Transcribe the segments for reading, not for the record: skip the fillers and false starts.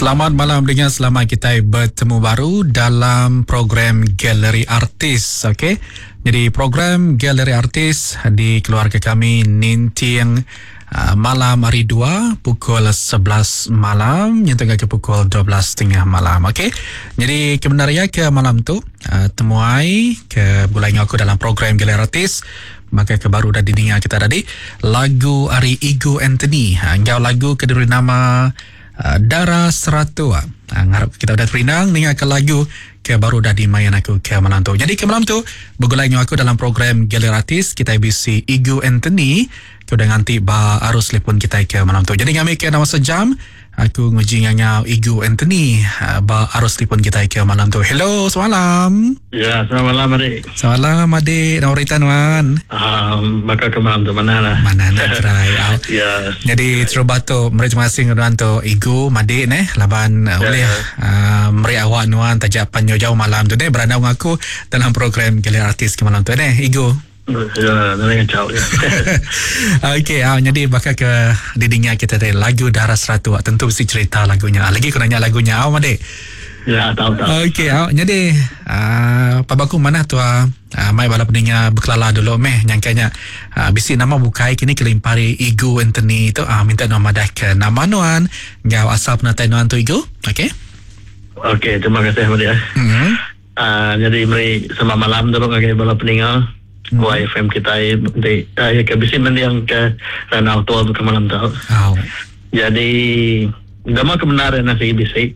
Selamat malam dengan selamat kita bertemu baru dalam program Galeri Artis. Okey. Jadi program Galeri Artis di keluarga kami Ninting malam hari 2 pukul 11 malam hingga ke pukul 12.30 malam. Okey. Jadi kebenaran ke malam tu temuai ke bulan aku dalam program Galeri Artis. Maka kebaru dah didengar kita tadi lagu Ari Igu Anthony. Engkau lagu kedua nama Darah Seratu. Ngarap kita dah terinang dengarkan lagu ke baru dah dimain aku ke malam tu. Jadi ke malam tu bergulai aku dalam program Galeri Artis kita bisi Igu Anthony. Kau dah nganti ba arus telefon kita ke malam tu. Jadi kami ke dalam sejam aku nguji ngau Igu Anthony ba arus telefon kita ke malam tu. Hello, semalam. Ya, selamat malam adik. Semalam adik, nak cerita nuan. Maka ke malam tu mana lah. Mana nak try. Ya. Jadi terubah tu mereka masing nuan tu Igu madik ne laban oleh mereka awak nuan tajak panjang jauh malam tu ne berada aku dalam program Galeri Artis ke malam tu ne Igu. Ya, dengan jauh ya. Okey, jadi bakal ke didengar kita dari lagu Darah Seratu. Tentu mesti cerita lagunya. Lagi aku nanya lagunya madik. Ya, tahu. Okey, jadi pabaku mana tu mai bala pendengar berkelala dulu nyangkanya bisi nama bukai kini kelimpari Igu Anthony tu minta nama dah ke nama nuan ngau asal penatai nuan tu Igu. Okey. Okey, terima kasih Madia. Jadi mari selamat malam dulu bagi bala pendengar. YFM kita di kebisin yang ke Ranau Tua ke malam tu. Jadi nama kebenaran nasi bisi.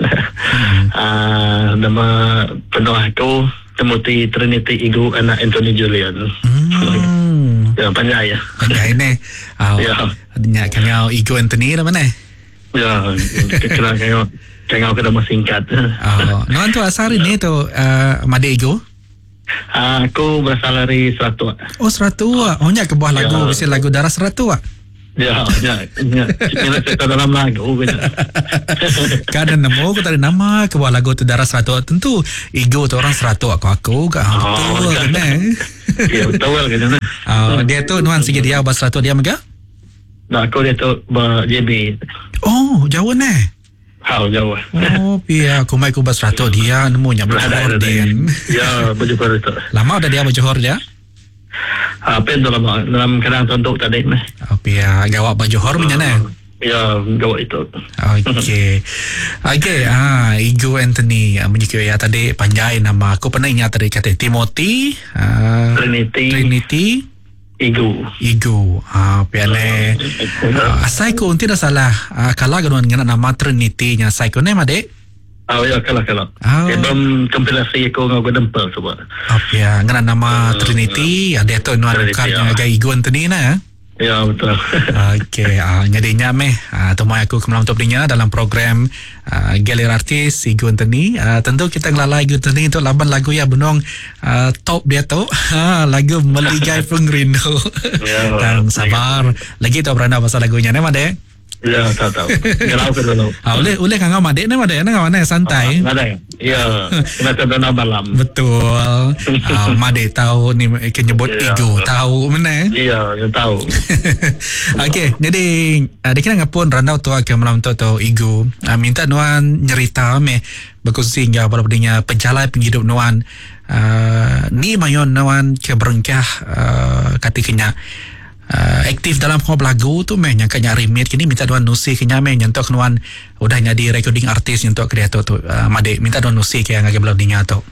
Nama penuh aku Timothy Trinity Igu anak Anthony Julian. Ya, panjang ya. Panjang ni. Ya. Adanya kau Igu Anthony dah mana? Ya, kena kena singkat. Nuan tu asal ni tu Made Igu? Aku berasal dari Seratu. Oh, Seratu. Oh, nyak ke buah lagu, bisa lagu Darah Seratu. Ya. Kita cerita dalam lagu. Kan ada nama, aku tak ada nama ke buah lagu tu Darah Seratu. Tentu Igu tu orang Seratu aku ke. Betul kan? Ya, betul kan. Dia tu nuan sikit dia bahasa Seratu dia mega? Nah, aku dia tu JB. Oh, jauh ni. Jauh. Oh, pia aku mai ku bahasa Seratu dia nemunya berjohor dia. Ya, berjohor itu. Lama dah dia berjohor dia? Apa dalam kadang contoh tadi ni. Oh, pia gawak berjohor punya ni. Ya, gawak itu. Okey. Igu Anthony menyukai ya tadi panjang nama aku pernah ingat tadi kata Timothy Trinity Igu. Piane. Asai ko unti dah salah. Kala ganuan ngana nama Trinity nya sai ko ne made. Ya kala. Sebelum kompilasi ko ngau dempel coba. Pia ngana nama Trinity ada tu nuan karnya ga Igu Anthony na. Ya betul. Okey, nyadinya temui aku kemalam top dinya dalam program Galeri Artis Igu Anthony. Tentu kita ngelalai Igu Anthony itu laban lagu ya benong top dia tu. Lagu Meligai Pengrindu. Dan sabar. Lagi tu beranda pasal lagunya ni Made. Ya, tahu. Gelau ke dulu. Boleh kan Made ni Made na mana santai. Ada. Ya, kena terdengar malam. Betul. Made tahu ni nyebut Igu tahu mana. Ya, tahu. Okey, jadi dikira ngapun randau tu ke malam tu Igu minta nuan nyerita berkongsi hingga pada pendengar penjalai penghidup nuan ni mayon nuan ke berengkah katiknya aktif dalam hop lagu tu yang kanya remit kini minta nuan nusi kenya nyentok nuan udah jadi recording artis nyentok kreator tu Made minta nuan nusi ke yang agak belum dengar tu.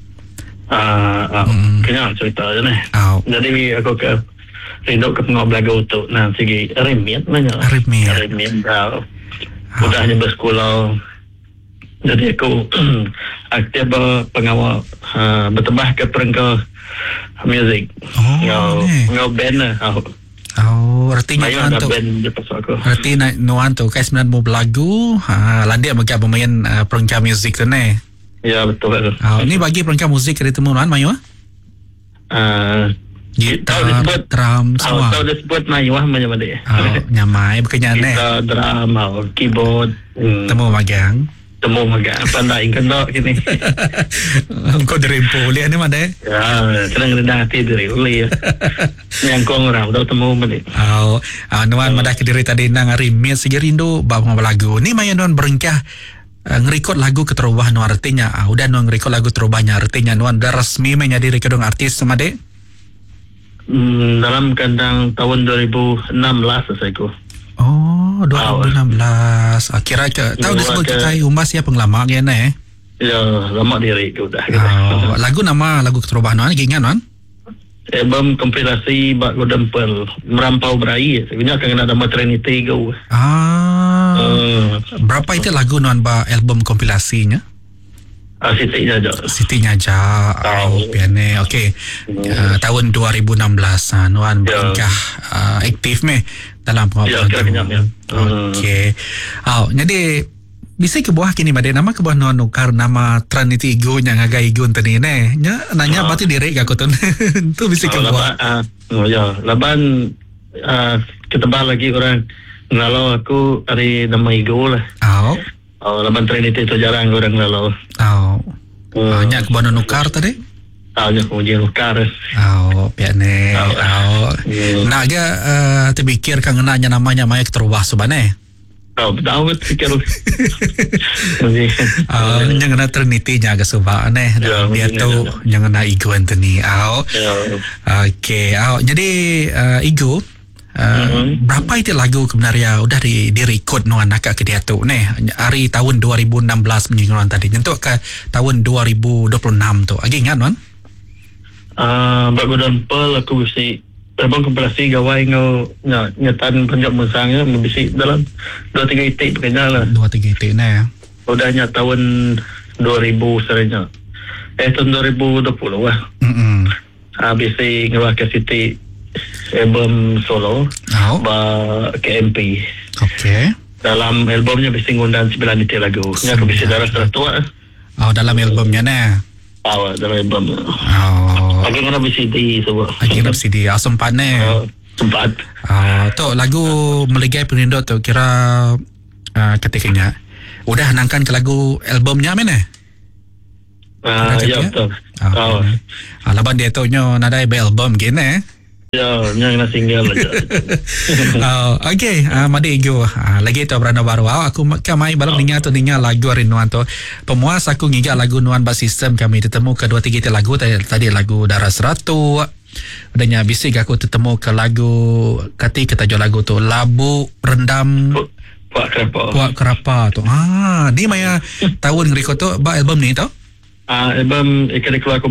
Kena cerita je ni. Jadi aku ke rindu ke pengop lagu tu segi remit mana. Remit udahnya bersekolah. Jadi aku aktif pengawal bertambah ke perengkau music. Ngau band artinya nuan tu. Artinya nuan tu kai sebenarnya mau belagu landia bagi pemain perengkau music tu ni. Ya betul. Ni bagi perengkau musik dari temu nuan mayu gitar, drum semua. Tahu disebut mayu macam mana? Nyamai bukannya ni. Gitar, drum, keyboard. Temu magang. temu maga pandai kena kini. Kau dream boleh ni mana? Ya, senang rendah hati diri boleh. Yang kau ngorang dah temu balik. Nuan madah ke diri tadi nang rimit sige rindu bawa lagu. Ni maya nuan berengkah ngerekod lagu keterubah nuan artinya. Udah nuan ngerekod lagu terubahnya artinya nuan dah resmi menjadi rekodong artis semade. Dalam kandang tahun 2016 selesai ku. 2016. Kira ke tahu disebut kita umas ya penglama kan Ya, lama diri ku dah. Lagu keterubah nuan ingat nuan? Album kompilasi Bak Golden Pearl Merampau Berai. Sebenarnya akan kena nama Trinity go. Berapa itu lagu nuan ba album kompilasinya? Siti Nyaja. Piane. Okey. Tahun 2016 nuan berengkah aktif meh dalam pengawasan. Ya. Okey. Jadi bisa ke bawah kini made nama ke bawah nuan nukar nama Trinity Go nya ngagai Go tadi ne. Nya nanya berarti diri aku tu. Tu bisa ke bawah. Ya, laban ketebal lagi orang ngalau aku hari nama Igo lah. Laban Trinity tu jarang orang lalau. Banyak kebuan nukar tadi? Banyak kebuan nukar. Piane. Nak ke terfikir kan nanya namanya maya terubah subane? Tahu fikir. Yang kena Trinity nya agak subane. Dia tu yang kena Igo Anthony. Okey. Jadi Igo. Berapa itu lagu sebenarnya udah direkod nuan nak ke dia tu hari tahun 2016 menyinggung tadi nyentuh ke tahun 2026 tu lagi ingat nuan? Bak Golden Pearl aku bisi album kompilasi gawai ngau nyetan penjak musangnya bisi dalam 2-3 itik kena lah 2-3 itik udahnya tahun 2000 serenya tahun 2020 lah bisi ngawak ke Siti album solo KMP. Okey. Dalam albumnya bisa ngundang 9 itik lagu. Nya aku bisa darah tua. Dalam albumnya dalam album. Lagi kena CD semua. Lagi kena CD sempat sempat. Tu lagu Meligai Penindo tu kira ketikanya udah nangkan ke lagu albumnya mana? Ya betul. Laban dia tu nyo nadai album gini Ya, yang nak single aja. Okey, madi Igo. Lagi tu beranda baru. Aku kamai balam ninga lagu hari nuan tu. Pemuas aku ngiga lagu nuan bas sistem kami ketemu ke 2-3 lagu tadi lagu Darah Seratu. Adanya bisik aku ketemu ke lagu kita jual lagu tu Labu Rendam Puak Kerapa tu. Ni maya tahun ngeriko tu ba album ni tu. Album ikan keluar